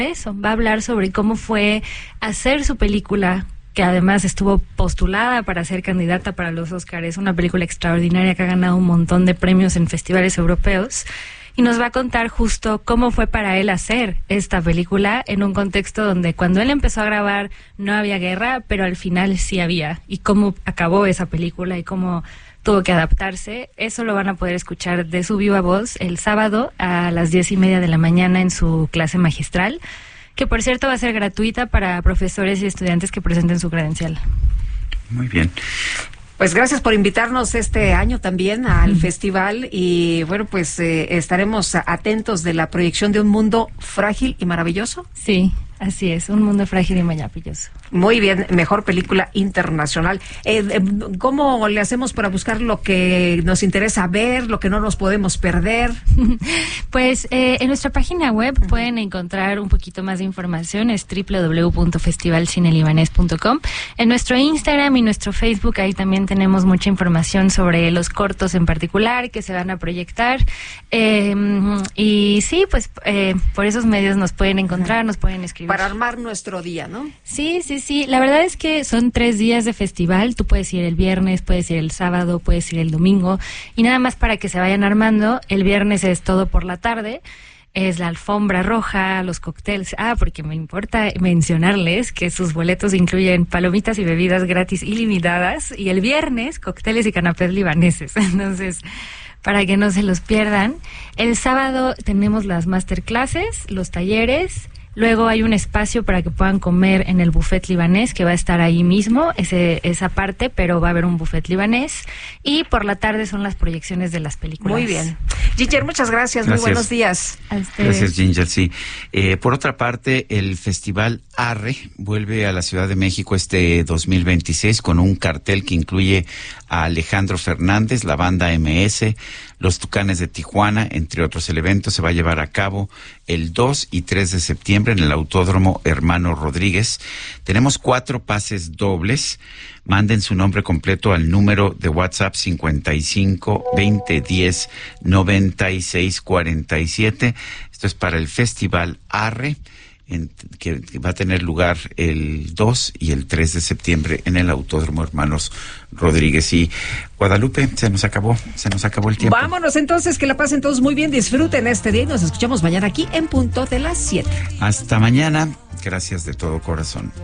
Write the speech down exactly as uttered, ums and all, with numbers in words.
eso, va a hablar sobre cómo fue hacer su película, que además estuvo postulada para ser candidata para los Óscar. Es una película extraordinaria que ha ganado un montón de premios en festivales europeos. Y nos va a contar justo cómo fue para él hacer esta película en un contexto donde cuando él empezó a grabar no había guerra, pero al final sí había. Y cómo acabó esa película y cómo tuvo que adaptarse. Eso lo van a poder escuchar de su viva voz el sábado a las diez y media de la mañana en su clase magistral, que por cierto va a ser gratuita para profesores y estudiantes que presenten su credencial. Muy bien. Pues gracias por invitarnos este año también al festival y bueno, pues eh, estaremos atentos de la proyección de Un Mundo Frágil y Maravilloso. Sí, así es, Un Mundo Frágil y Maravilloso. Muy bien, mejor película internacional. Eh, eh, ¿Cómo le hacemos para buscar lo que nos interesa ver, lo que no nos podemos perder? Pues eh, en nuestra página web uh-huh. pueden encontrar un poquito más de información, es doble u doble u doble u punto festival cine libanés punto com. En nuestro Instagram y nuestro Facebook ahí también tenemos mucha información sobre los cortos en particular que se van a proyectar. Eh, y sí, pues eh, por esos medios nos pueden encontrar, nos pueden escribir. Para armar nuestro día, ¿no? Sí, sí, sí. La verdad es que son tres días de festival. Tú puedes ir el viernes, puedes ir el sábado, puedes ir el domingo. Y nada más para que se vayan armando, el viernes es todo por la tarde. Es la alfombra roja, los cócteles. Ah, porque me importa mencionarles que sus boletos incluyen palomitas y bebidas gratis ilimitadas. Y el viernes, cócteles y canapés libaneses. Entonces, para que no se los pierdan. El sábado tenemos las masterclasses, los talleres. Luego hay un espacio para que puedan comer en el buffet libanés, que va a estar ahí mismo, ese, esa parte, pero va a haber un buffet libanés. Y por la tarde son las proyecciones de las películas. Muy bien. Ginger, muchas gracias, gracias. Muy buenos días. A ustedes. Gracias, Ginger, sí. Eh, por otra parte, el Festival Arre vuelve a la Ciudad de México este dos mil veintiséis con un cartel que incluye a Alejandro Fernández, la banda eme ese, los Tucanes de Tijuana, entre otros. El evento se va a llevar a cabo el dos y tres de septiembre en el Autódromo Hermano Rodríguez. Tenemos cuatro pases dobles. Manden su nombre completo al número de WhatsApp cincuenta y cinco, veinte, diez, noventa y seis, cuarenta y siete. Esto es para el Festival Arre, en, que, que va a tener lugar el dos y el tres de septiembre en el Autódromo Hermanos Rodríguez. Y Guadalupe, se nos acabó, se nos acabó el tiempo. Vámonos entonces, que la pasen todos muy bien, disfruten este día y nos escuchamos mañana aquí en punto de las siete. Hasta mañana, gracias de todo corazón.